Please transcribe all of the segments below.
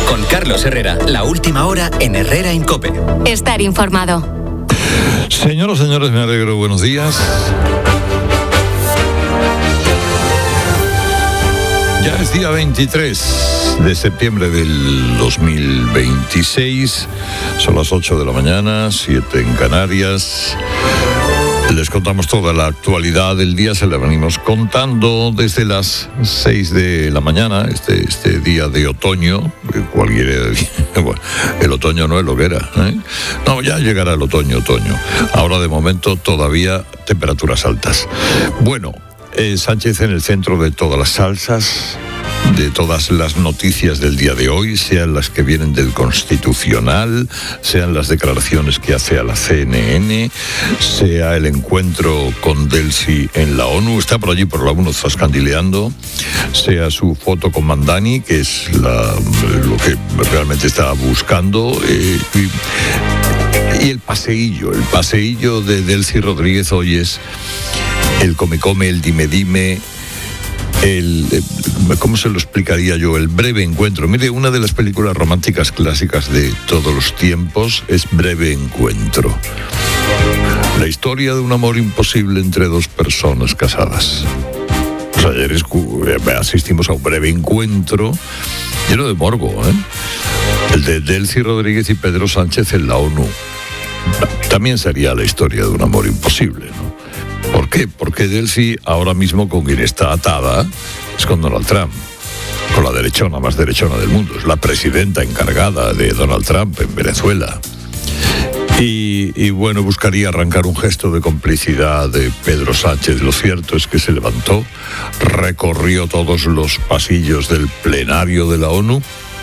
Con Carlos Herrera, la última hora en Herrera en COPE. Estar informado. Señoras, señores, me alegro. Buenos días. Ya es día 23 de septiembre del 2026. Son las 8 de la mañana, 7 en Canarias. Les contamos toda la actualidad del día, se la venimos contando desde las 6 de la mañana, este día de otoño, cualquier día. Bueno, el otoño no es lo que era, ¿eh? No, ya llegará el otoño. Ahora de momento todavía temperaturas altas. Bueno, Sánchez en el centro de todas las salsas, de todas las noticias del día de hoy, sean las que vienen del Constitucional, sean las declaraciones que hace a la CNN, sea el encuentro con Delcy en la ONU, está por allí por la ONU zascandileando, sea su foto con Mandani, que es lo que realmente está buscando, y el paseillo de Delcy Rodríguez hoy es el come, el dime, ¿cómo se lo explicaría yo? El breve encuentro. Mire, una de las películas románticas clásicas de todos los tiempos es Breve Encuentro. La historia de un amor imposible entre dos personas casadas. Pues ayer asistimos a un breve encuentro lleno de morbo, ¿eh? El de Delcy Rodríguez y Pedro Sánchez en la ONU. También sería la historia de un amor imposible, ¿no? ¿Por qué? Porque Delcy ahora mismo con quien está atada es con Donald Trump, con la derechona más derechona del mundo. Es la presidenta encargada de Donald Trump en Venezuela. Y bueno, buscaría arrancar un gesto de complicidad de Pedro Sánchez. Lo cierto es que se levantó, recorrió todos los pasillos del plenario de la ONU,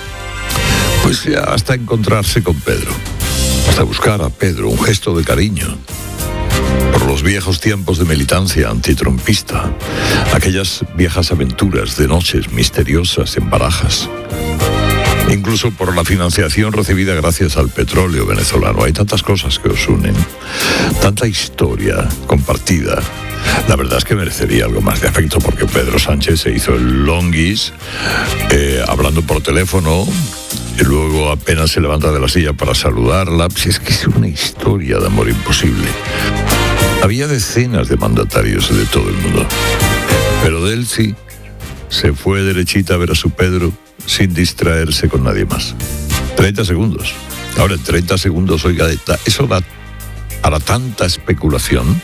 pues ya hasta encontrarse con Pedro, hasta buscar a Pedro, un gesto de cariño por los viejos tiempos de militancia antitrumpista, aquellas viejas aventuras de noches misteriosas en Barajas, incluso por la financiación recibida gracias al petróleo venezolano. Hay tantas cosas que os unen, tanta historia compartida. La verdad es que merecería algo más de afecto, porque Pedro Sánchez se hizo el longuis hablando por teléfono y luego apenas se levanta de la silla para saludarla. Pues es que es una historia de amor imposible. Había decenas de mandatarios de todo el mundo, pero Delcy se fue derechita a ver a su Pedro sin distraerse con nadie más. 30 segundos. Ahora, en 30 segundos, oiga, eso da para tanta especulación.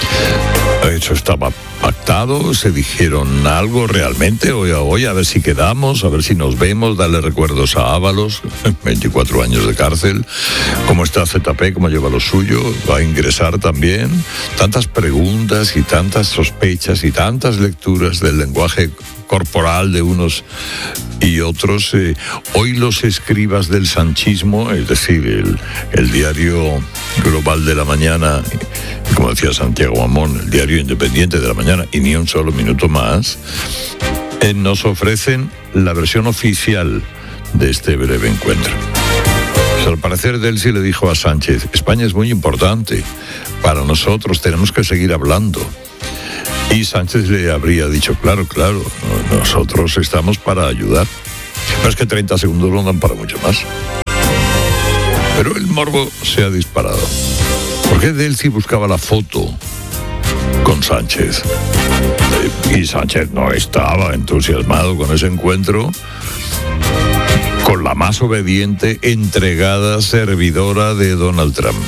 Eso estaba pactado, se dijeron algo realmente, hoy a ver si quedamos, a ver si nos vemos, darle recuerdos a Ábalos, 24 años de cárcel, cómo está ZP, cómo lleva lo suyo, va a ingresar también. Tantas preguntas y tantas sospechas y tantas lecturas del lenguaje corporal de unos y otros. Hoy los escribas del sanchismo, es decir, el diario Global de la Mañana, como decía Santiago Amón, el diario independiente de la mañana, y ni un solo minuto más, nos ofrecen la versión oficial de este breve encuentro. Pues al parecer Delcy le dijo a Sánchez: España es muy importante para nosotros, tenemos que seguir hablando. Y Sánchez le habría dicho: claro, nosotros estamos para ayudar. Pero es que 30 segundos no dan para mucho más. Pero el morbo se ha disparado. ¿Por qué Delcy buscaba la foto con Sánchez? Y Sánchez no estaba entusiasmado con ese encuentro con la más obediente, entregada servidora de Donald Trump.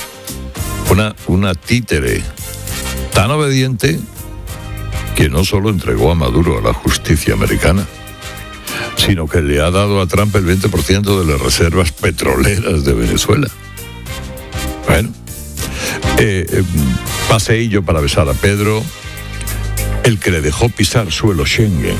Una títere tan obediente que no solo entregó a Maduro a la justicia americana, sino que le ha dado a Trump el 20% de las reservas petroleras de Venezuela. Bueno, paseillo para besar a Pedro, el que le dejó pisar suelo Schengen.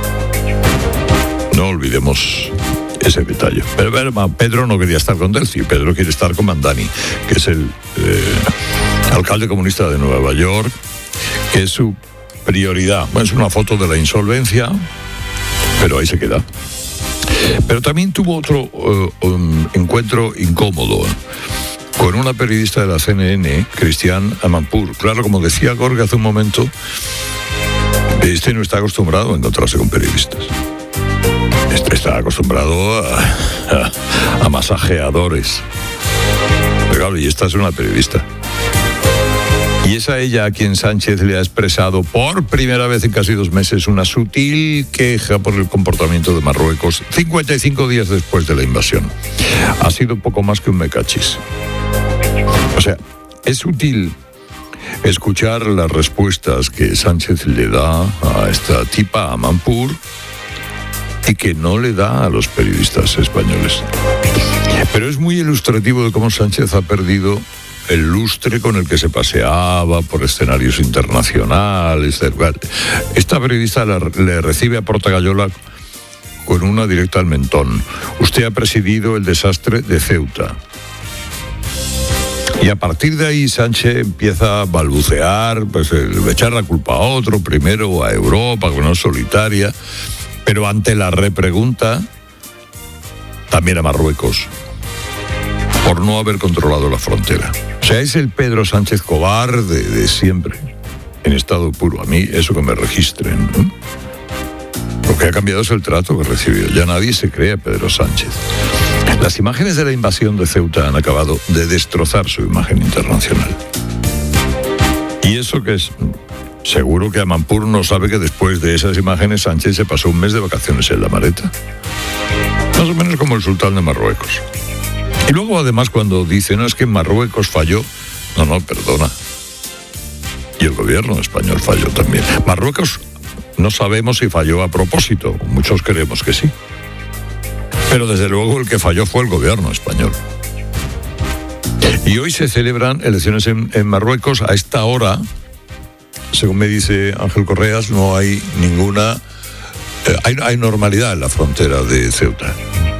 No olvidemos ese detalle. Pero Pedro no quería estar con Delcy, Pedro quiere estar con Mandani, que es el alcalde comunista de Nueva York, que es su prioridad. Bueno, es una foto de la insolvencia, pero ahí se queda. Pero también tuvo otro encuentro incómodo con una periodista de la CNN, Christiane Amanpour. Claro, como decía Gorga hace un momento, no está acostumbrado a encontrarse con periodistas. está acostumbrado a masajeadores. Pero claro, y esta es una periodista. Y es a ella a quien Sánchez le ha expresado por primera vez en casi 2 meses una sutil queja por el comportamiento de Marruecos 55 días después de la invasión. Ha sido poco más que un mecachis. O sea, es sutil escuchar las respuestas que Sánchez le da a esta tipa, a Amanpour, y que no le da a los periodistas españoles. Pero es muy ilustrativo de cómo Sánchez ha perdido el lustre con el que se paseaba por escenarios internacionales. Esta periodista le recibe a Portagayola con una directa al mentón. Usted ha presidido el desastre de Ceuta. Y a partir de ahí Sánchez empieza a balbucear, pues echar la culpa a otro, primero a Europa, que no es solitaria, pero ante la repregunta, también a Marruecos, por no haber controlado la frontera. O sea, es el Pedro Sánchez cobarde de siempre, en estado puro. A mí, eso que me registren, ¿no? Lo que ha cambiado es el trato que ha recibido. Ya nadie se cree a Pedro Sánchez. Las imágenes de la invasión de Ceuta han acabado de destrozar su imagen internacional. Y eso que es... Seguro que Amanpour no sabe que después de esas imágenes Sánchez se pasó un mes de vacaciones en la maleta. Más o menos como el sultán de Marruecos. Y luego, además, cuando dice, no, es que Marruecos falló. No, perdona. Y el gobierno español falló también. Marruecos no sabemos si falló a propósito. Muchos creemos que sí. Pero desde luego el que falló fue el gobierno español. Y hoy se celebran elecciones en Marruecos. A esta hora, según me dice Ángel Correas, no hay ninguna... hay normalidad en la frontera de Ceuta.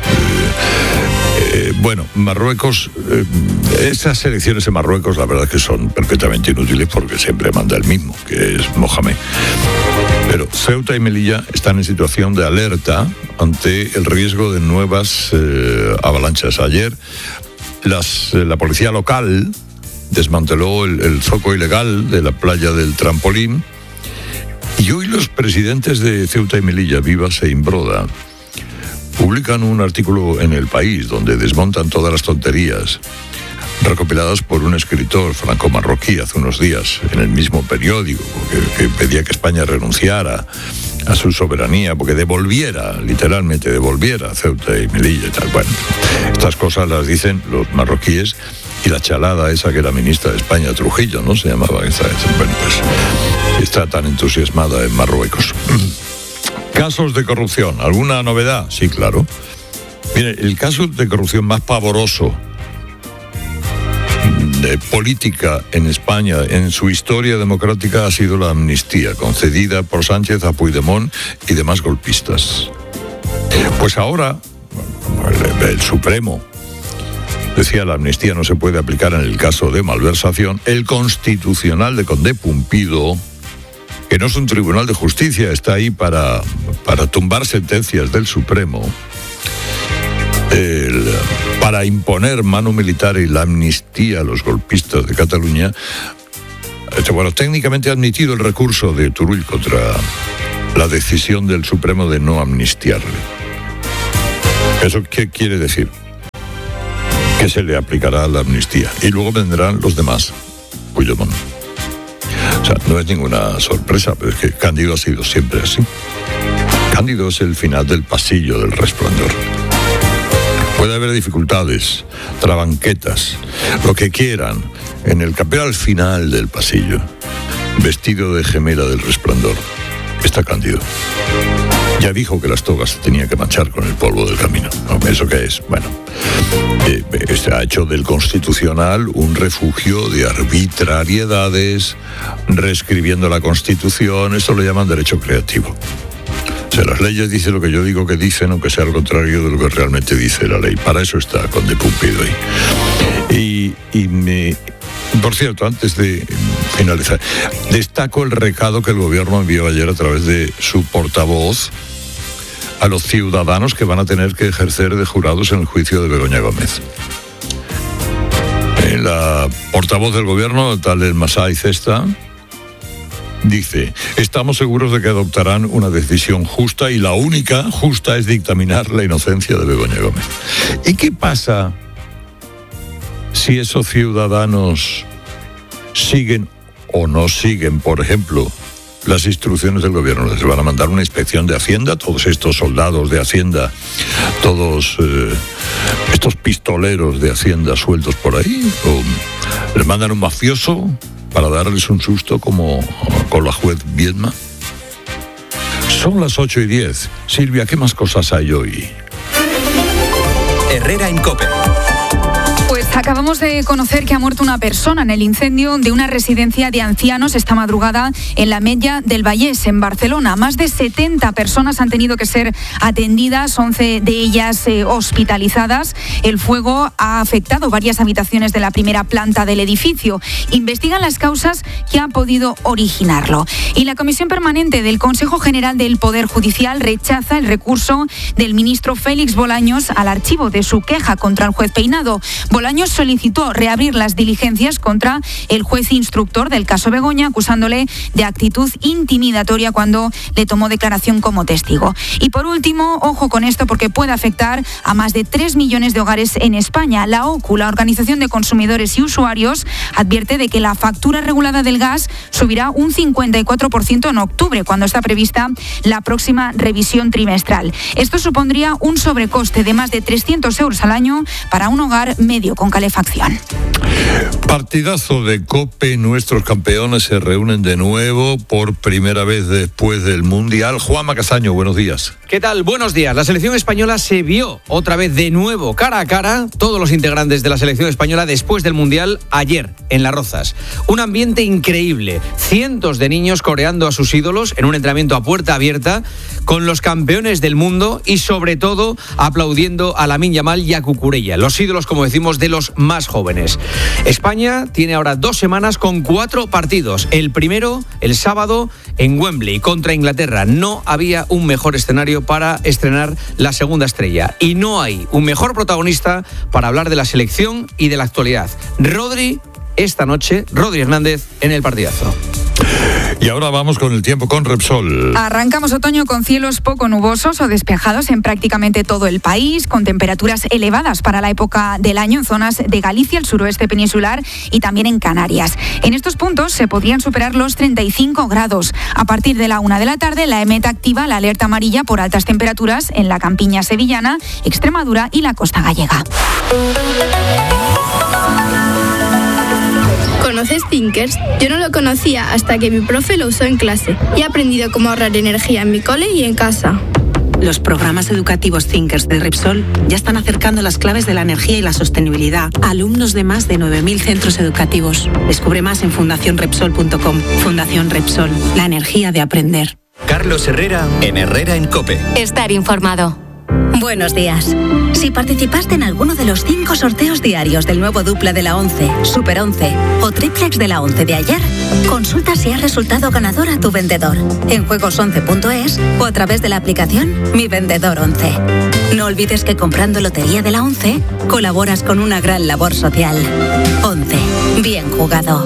Bueno, Marruecos, esas elecciones en Marruecos la verdad es que son perfectamente inútiles porque siempre manda el mismo, que es Mohamed. Pero Ceuta y Melilla están en situación de alerta ante el riesgo de nuevas avalanchas. Ayer la policía local desmanteló el zoco ilegal de la playa del Trampolín y hoy los presidentes de Ceuta y Melilla, Vivas e Imbroda, publican un artículo en El País donde desmontan todas las tonterías recopiladas por un escritor franco-marroquí hace unos días en el mismo periódico que pedía que España renunciara a su soberanía porque literalmente devolviera Ceuta y Melilla y tal. Bueno, estas cosas las dicen los marroquíes y la chalada esa que era ministra de España, Trujillo, ¿no? Se llamaba esa. Bueno, pues está tan entusiasmada en Marruecos. Casos de corrupción. ¿Alguna novedad? Sí, claro. Mire, el caso de corrupción más pavoroso de política en España en su historia democrática ha sido la amnistía concedida por Sánchez a Puigdemont y demás golpistas. Pues ahora, el Supremo decía la amnistía no se puede aplicar en el caso de malversación. El Constitucional de Condé Pumpido, que no es un tribunal de justicia, está ahí para tumbar sentencias del Supremo, para imponer mano militar y la amnistía a los golpistas de Cataluña. Bueno, técnicamente ha admitido el recurso de Turull contra la decisión del Supremo de no amnistiarle. ¿Eso qué quiere decir? Que se le aplicará la amnistía y luego vendrán los demás. Puigdemont. O sea, no es ninguna sorpresa, pero es que Cándido ha sido siempre así. Cándido es el final del pasillo del Resplandor. Puede haber dificultades, trabanquetas, lo que quieran, en el capel al final del pasillo, vestido de gemela del Resplandor, está Cándido. Ya dijo que las togas se tenían que manchar con el polvo del camino. ¿No? ¿Eso qué es? Bueno, ha hecho del Constitucional un refugio de arbitrariedades, reescribiendo la Constitución. Eso lo llaman derecho creativo. O sea, las leyes dicen lo que yo digo que dicen, aunque sea al contrario de lo que realmente dice la ley. Para eso está Condé Pumpido ahí. Por cierto, antes de finalizar, destaco el recado que el gobierno envió ayer a través de su portavoz a los ciudadanos que van a tener que ejercer de jurados en el juicio de Begoña Gómez. La portavoz del gobierno, tal el Masai Cesta, dice: estamos seguros de que adoptarán una decisión justa y la única justa es dictaminar la inocencia de Begoña Gómez. ¿Y qué pasa si esos ciudadanos siguen o no siguen, por ejemplo, las instrucciones del gobierno? Les van a mandar una inspección de Hacienda, todos estos soldados de Hacienda, todos estos pistoleros de Hacienda sueltos por ahí, o les mandan un mafioso para darles un susto como con la juez Viedma. Son las 8:10. Silvia, ¿qué más cosas hay hoy? Herrera en COPE. Pues acabamos de conocer que ha muerto una persona en el incendio de una residencia de ancianos esta madrugada en la Ametlla del Vallès, en Barcelona. Más de 70 personas han tenido que ser atendidas, 11 de ellas hospitalizadas. El fuego ha afectado varias habitaciones de la primera planta del edificio. Investigan las causas que han podido originarlo. Y la Comisión Permanente del Consejo General del Poder Judicial rechaza el recurso del ministro Félix Bolaños al archivo de su queja contra el juez Peinado. Bolaños solicitó reabrir las diligencias contra el juez instructor del caso Begoña, acusándole de actitud intimidatoria cuando le tomó declaración como testigo. Y por último, ojo con esto porque puede afectar a más de 3 millones de hogares en España. La OCU, la Organización de Consumidores y Usuarios, advierte de que la factura regulada del gas subirá un 54% en octubre, cuando está prevista la próxima revisión trimestral. Esto supondría un sobrecoste de más de 300 euros al año para un hogar medio con calefacción. Partidazo de COPE, nuestros campeones se reúnen de nuevo por primera vez después del Mundial. Juanma Castaño, buenos días. ¿Qué tal? Buenos días. La selección española se vio otra vez de nuevo cara a cara, todos los integrantes de la selección española después del Mundial ayer en Las Rozas. Un ambiente increíble, cientos de niños coreando a sus ídolos en un entrenamiento a puerta abierta con los campeones del mundo y sobre todo aplaudiendo a Lamine Yamal y a Cucurella, los ídolos, como decimos, de los más jóvenes. España tiene ahora 2 semanas con 4 partidos. El primero, el sábado, en Wembley, contra Inglaterra. No había un mejor escenario para estrenar la segunda estrella. Y no hay un mejor protagonista para hablar de la selección y de la actualidad. Rodri, esta noche, Rodri Hernández en el partidazo. Y ahora vamos con el tiempo con Repsol. Arrancamos otoño con cielos poco nubosos o despejados en prácticamente todo el país, con temperaturas elevadas para la época del año en zonas de Galicia, el suroeste peninsular y también en Canarias. En estos puntos se podrían superar los 35 grados. A partir de la 1 de la tarde, la EMET activa la alerta amarilla por altas temperaturas en la campiña sevillana, Extremadura y la costa gallega. ¿Conoces Thinkers? Yo no lo conocía hasta que mi profe lo usó en clase y he aprendido cómo ahorrar energía en mi cole y en casa. Los programas educativos Thinkers de Repsol ya están acercando las claves de la energía y la sostenibilidad a alumnos de más de 9.000 centros educativos. Descubre más en fundacionrepsol.com. Fundación Repsol, la energía de aprender. Carlos Herrera en Herrera en COPE. Estar informado. Buenos días. Si participaste en alguno de los 5 sorteos diarios del nuevo dupla de la 11, Super 11 o triplex de la 11 de ayer, consulta si has resultado ganador a tu vendedor en juegos11.es o a través de la aplicación Mi Vendedor 11. No olvides que comprando Lotería de la 11 colaboras con una gran labor social. 11. Bien jugado.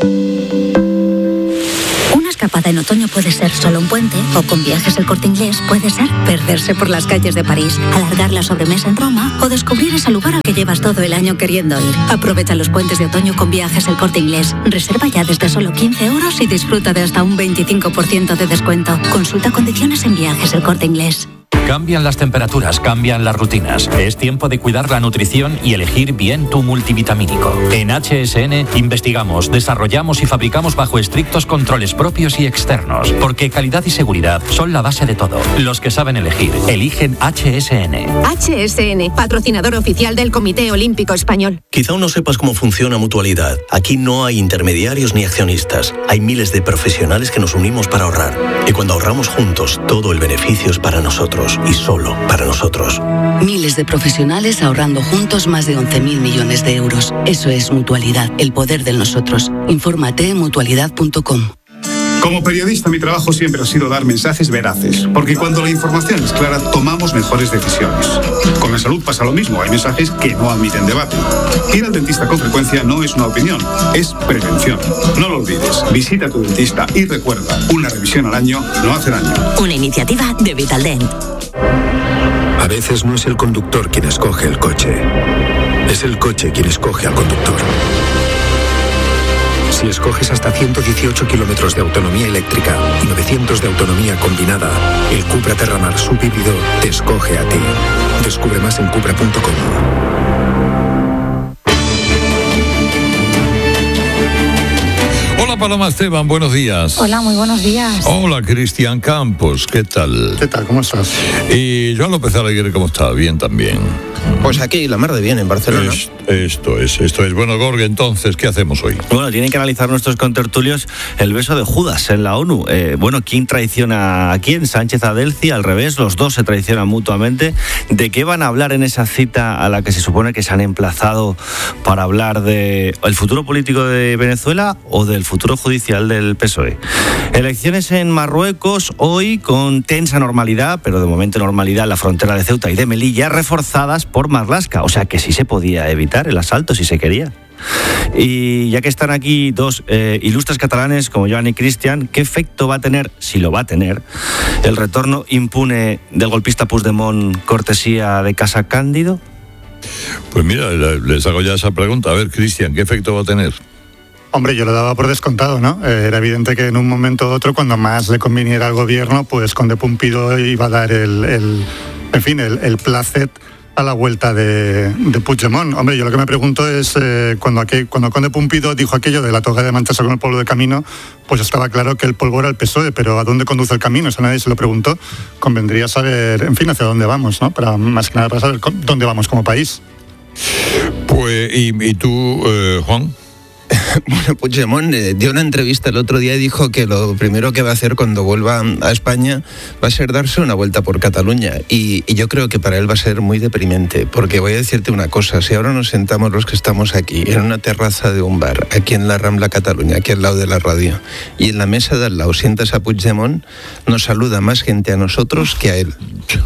Una escapada en otoño puede ser solo un puente, o con Viajes El Corte Inglés puede ser perderse por las calles de París, alargar la sobremesa en Roma o descubrir ese lugar al que llevas todo el año queriendo ir. Aprovecha los puentes de otoño con Viajes El Corte Inglés. Reserva ya desde solo 15 euros y disfruta de hasta un 25% de descuento. Consulta condiciones en Viajes El Corte Inglés. Cambian las temperaturas, cambian las rutinas. Es tiempo de cuidar la nutrición y elegir bien tu multivitamínico. En HSN investigamos, desarrollamos y fabricamos bajo estrictos controles propios y externos, porque calidad y seguridad son la base de todo. Los que saben elegir, eligen HSN. HSN, patrocinador oficial del Comité Olímpico Español. Quizá aún no sepas cómo funciona Mutualidad. Aquí no hay intermediarios ni accionistas. Hay miles de profesionales que nos unimos para ahorrar. Y cuando ahorramos juntos, todo el beneficio es para nosotros. Y solo para nosotros. Miles de profesionales ahorrando juntos más de 11.000 millones de euros. Eso es Mutualidad, el poder del nosotros. Infórmate en mutualidad.com. Como periodista, mi trabajo siempre ha sido dar mensajes veraces, porque cuando la información es clara, tomamos mejores decisiones. Con la salud pasa lo mismo, hay mensajes que no admiten debate. Ir al dentista con frecuencia no es una opinión, es prevención. No lo olvides, visita a tu dentista y recuerda, una revisión al año no hace daño. Una iniciativa de Vitaldent. A veces no es el conductor quien escoge el coche, es el coche quien escoge al conductor. Si escoges hasta 118 kilómetros de autonomía eléctrica y 900 de autonomía combinada, el Cupra Terramar subhíbrido te escoge a ti. Descubre más en cupra.com. Hola Paloma Esteban, buenos días. Hola, muy buenos días. Hola Cristian Campos, ¿qué tal? ¿Qué tal? ¿Cómo estás? Y Joan López Alegre, ¿cómo está? Bien también. Pues aquí, la mar de bien, en Barcelona. Esto es. Bueno, Gorge, entonces, ¿qué hacemos hoy? Bueno, tienen que analizar nuestros contertulios el beso de Judas en la ONU. ¿Quién traiciona a quién? Sánchez a Delcy, al revés, los dos se traicionan mutuamente. ¿De qué van a hablar en esa cita a la que se supone que se han emplazado para hablar de el futuro político de Venezuela o del futuro judicial del PSOE? Elecciones en Marruecos hoy con tensa normalidad, pero de momento normalidad en la frontera de Ceuta y de Melilla, reforzadas por Marlaska, o sea que sí se podía evitar el asalto si se quería. Y ya que están aquí dos ilustres catalanes como Joan y Cristian, ¿qué efecto va a tener, si lo va a tener, el retorno impune del golpista Puigdemont cortesía de Casa Cándido? Pues mira, les hago ya esa pregunta. A ver, Cristian, ¿qué efecto va a tener? Hombre, yo lo daba por descontado, ¿no? Era evidente que en un momento u otro, cuando más le conviniera al gobierno, pues Conde Pumpido iba a dar el placet a la vuelta de Puigdemont. Hombre, yo lo que me pregunto es, cuando Conde Pumpido dijo aquello de la toga de mancharse con el polvo de camino, pues estaba claro que el polvo era el PSOE, pero ¿a dónde conduce el camino? Eso nadie se lo preguntó. Convendría saber, en fin, hacia dónde vamos, ¿no? Más que nada para saber dónde vamos como país. Pues, ¿y tú, Juan? Bueno, Puigdemont dio una entrevista el otro día y dijo que lo primero que va a hacer cuando vuelva a España va a ser darse una vuelta por Cataluña. Y yo creo que para él va a ser muy deprimente, porque voy a decirte una cosa, si ahora nos sentamos los que estamos aquí en una terraza de un bar, aquí en la Rambla Cataluña, aquí al lado de la radio, y en la mesa de al lado sientas a Puigdemont, nos saluda más gente a nosotros que a él.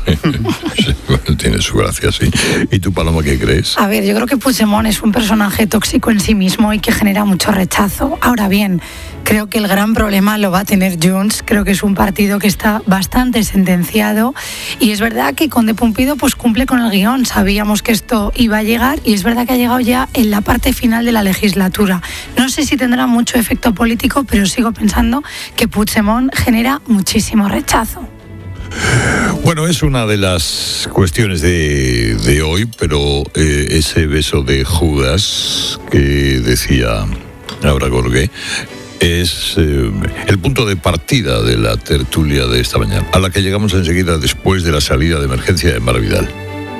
Tiene su gracia, sí. ¿Y tú, Paloma, qué crees? A ver, yo creo que Puigdemont es un personaje tóxico en sí mismo y que genera mucho rechazo. Ahora bien, creo que el gran problema lo va a tener Junts. Creo que es un partido que está bastante sentenciado y es verdad que Conde Pumpido pues cumple con el guión. Sabíamos que esto iba a llegar y es verdad que ha llegado ya en la parte final de la legislatura. No sé si tendrá mucho efecto político, pero sigo pensando que Puigdemont genera muchísimo rechazo. Bueno, es una de las cuestiones de hoy, pero ese beso de Judas que decía ahora Gorge es el punto de partida de la tertulia de esta mañana, a la que llegamos enseguida después de la salida de emergencia de Mar Vidal.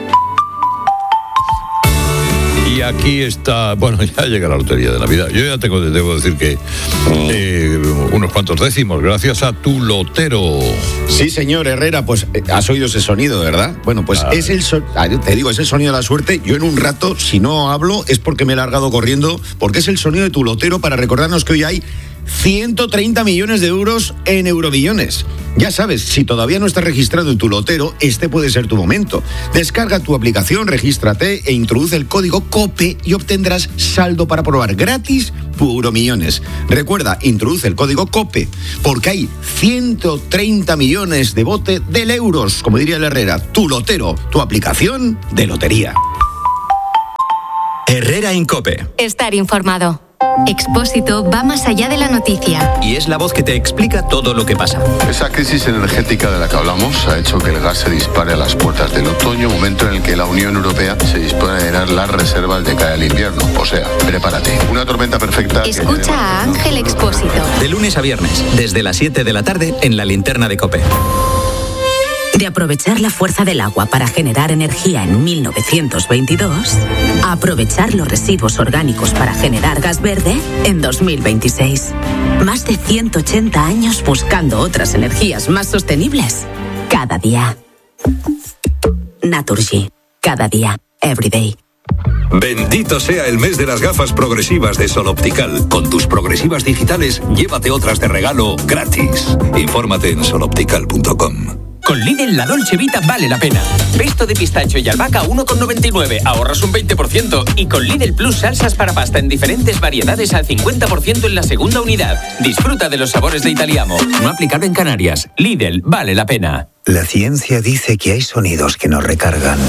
Y aquí está, bueno, ya llega la lotería de Navidad. Yo ya debo decir que unos cuantos décimos, gracias a tu lotero. Sí, señor Herrera, pues has oído ese sonido, ¿verdad? Bueno, pues es el es el sonido de la suerte. Yo en un rato, si no hablo, es porque me he largado corriendo, porque es el sonido de tu lotero para recordarnos que hoy hay 130 millones de euros en Euromillones. Ya sabes, si todavía no estás registrado en tu lotero, este puede ser tu momento. Descarga tu aplicación, regístrate e introduce el código COPE y obtendrás saldo para probar gratis tu Euromillones. Recuerda, introduce el código COPE, porque hay 130 millones de bote del euros, como diría el Herrera. Tu lotero, tu aplicación de lotería. Herrera en COPE. Estar informado. Expósito va más allá de la noticia. Y es la voz que te explica todo lo que pasa. Esa crisis energética de la que hablamos ha hecho que el gas se dispare a las puertas del otoño, momento en el que la Unión Europea se dispone a llenar las reservas de cara al invierno. O sea, prepárate. Una tormenta perfecta. Escucha a Ángel Expósito. De lunes a viernes, desde las 7 de la tarde, en la linterna de COPE. De aprovechar la fuerza del agua para generar energía en 1922, a aprovechar los residuos orgánicos para generar gas verde en 2026. Más de 180 años buscando otras energías más sostenibles. Cada día. Naturgy. Cada día. Every day. Bendito sea el mes de las gafas progresivas de Sol Optical. Con tus progresivas digitales, llévate otras de regalo gratis. Infórmate en soloptical.com. Con Lidl la Dolce Vita vale la pena. Pesto de pistacho y albahaca 1,99, ahorras un 20%. Y con Lidl Plus salsas para pasta en diferentes variedades al 50% en la segunda unidad. Disfruta de los sabores de Italiamo. No aplicable en Canarias. Lidl vale la pena. La ciencia dice que hay sonidos que nos recargan.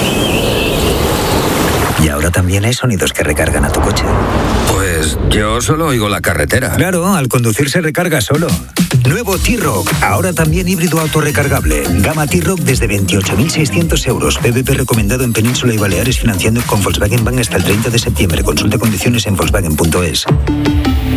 Y ahora también hay sonidos que recargan a tu coche. Pues yo solo oigo la carretera. Claro, al conducir se recarga solo. Nuevo T-Roc, ahora también híbrido autorrecargable. Gama T-Roc desde 28.600 euros. PVP recomendado en Península y Baleares, financiando con Volkswagen Bank hasta el 30 de septiembre. Consulta condiciones en Volkswagen.es.